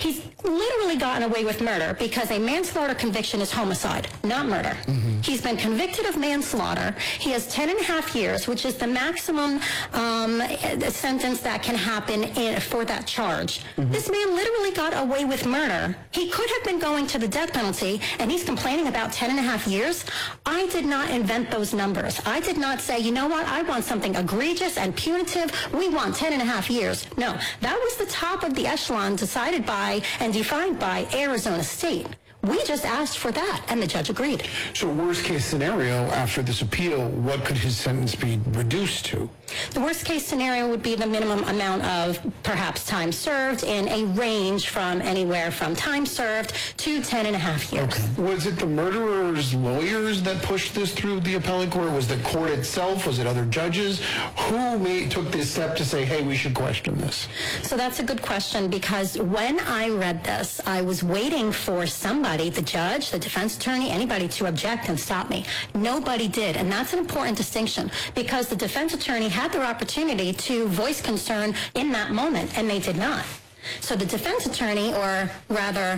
He's literally gotten away with murder because a manslaughter conviction is homicide, not murder. He's been convicted of manslaughter. He has 10 and a half years, which is the maximum sentence that can happen for that charge. This man literally got away with murder. He could have been going to the death penalty, and he's complaining about 10 and a half years. I did not invent those numbers. I did not say, you know what, I want something egregious and punitive. We want 10 and a half years. No, that was the top of the echelon decided by and defined by Arizona State. We just asked for that, and the judge agreed. So worst case scenario, after this appeal, what could his sentence be reduced to? The worst case scenario would be the minimum amount of perhaps time served in a range from anywhere from time served to 10 and a half years. Okay. Was it the murderer's lawyers that pushed this through the appellate court? Was the court itself? Was it other judges? Who took this step to say, hey, we should question this? So that's a good question, because when I read this, I was waiting for somebody, the judge, the defense attorney, anybody to object and stop me. Nobody did, and that's an important distinction, because the defense attorney had their opportunity to voice concern in that moment, and they did not. So the defense attorney, or rather,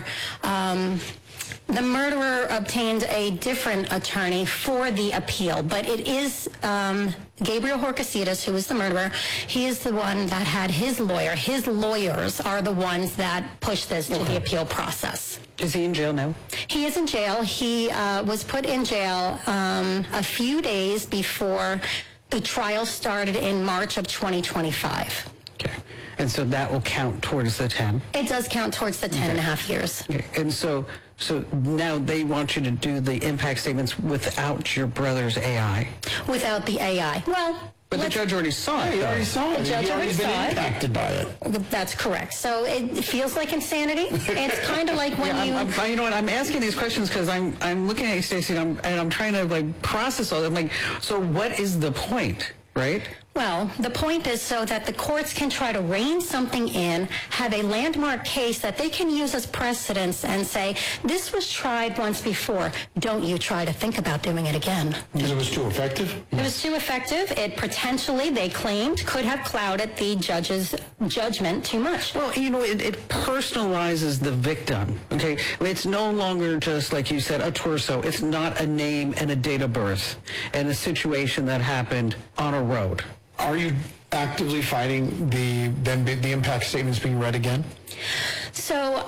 the murderer obtained a different attorney for the appeal, but it is Gabriel Horcasitas, who is the murderer. He is the one that had his lawyer. His lawyers are the ones that pushed this to the appeal process. Is he in jail now? He is in jail. He was put in jail a few days before the trial started in March of 2025. Okay. And so that will count towards the 10? It does count towards the 10 and a half years. Okay. And so now they want you to do the impact statements without your brother's AI? Without the AI. Well, but the judge already saw it. He already saw it. The judge He already been saw it. impacted by it. That's correct. So it feels like insanity. It's kind of like when you know what? I'm asking these questions because I'm looking at you, Stacey, and I'm trying to like process all that. I'm like, so what is the point, right? Well, the point is so that the courts can try to rein something in, have a landmark case that they can use as precedence and say, this was tried once before. Don't you try to think about doing it again. Because it was too effective? It was too effective. It potentially, they claimed, could have clouded the judge's judgment too much. Well, you know, it personalizes the victim, okay? It's no longer just, like you said, a torso. It's not a name and a date of birth and a situation that happened on a road. Are you actively fighting the impact statements being read again? So,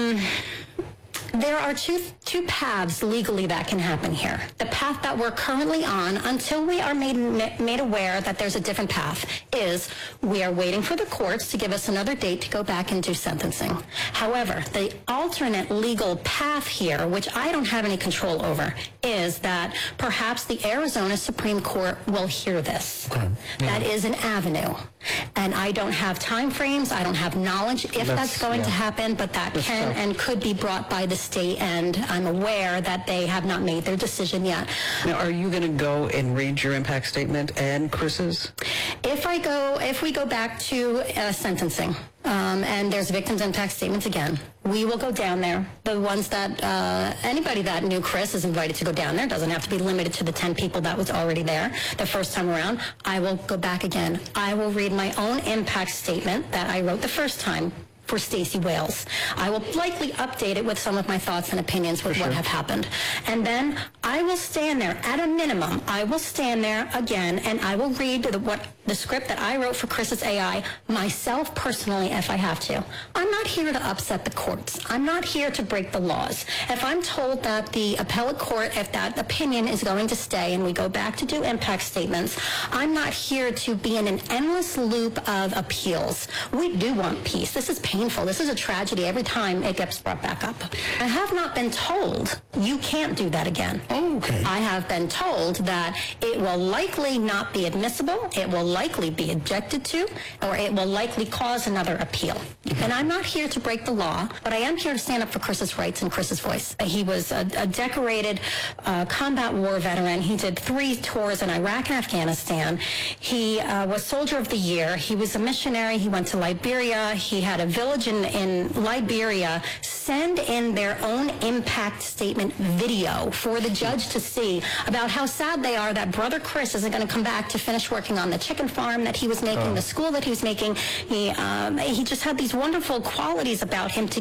there are two paths legally that can happen here. The path that we're currently on, until we are made aware that there's a different path, is we are waiting for the courts to give us another date to go back and do sentencing. However, the alternate legal path here, which I don't have any control over, is that perhaps the Arizona Supreme Court will hear this. Okay. That is an avenue. And I don't have time frames, I don't have knowledge if that's going to happen, but that can and could be brought by the state, and I'm aware that they have not made their decision yet. Now, are you going to go and read your impact statement and Chris's? If we go back to sentencing, and there's victims impact statements again, we will go down there. The ones that, anybody that knew Chris is invited to go down there. Doesn't have to be limited to the 10 people that was already there the first time around. I will go back again. I will read my own impact statement that I wrote the first time for Stacey Wales. I will likely update it with some of my thoughts and opinions with what have happened. And then I will stand there, at a minimum, I will stand there again and I will read the script that I wrote for Chris's AI myself personally if I have to. I'm not here to upset the courts. I'm not here to break the laws. If I'm told that the appellate court, if that opinion is going to stay and we go back to do impact statements, I'm not here to be in an endless loop of appeals. We do want peace. This is painful. This is a tragedy every time it gets brought back up. I have not been told you can't do that again. Oh, okay. I have been told that it will likely not be admissible, it will likely be objected to, or it will likely cause another appeal. And I'm not here to break the law, but I am here to stand up for Chris's rights and Chris's voice. He was a decorated combat war veteran. He did 3 tours in Iraq and Afghanistan. He was Soldier of the Year. He was a missionary. He went to Liberia. He had a village in Liberia send in their own impact statement video for the judge to see about how sad they are that brother Chris isn't going to come back to finish working on the chicken farm that he was making, the school that he was making. He just had these wonderful qualities about him to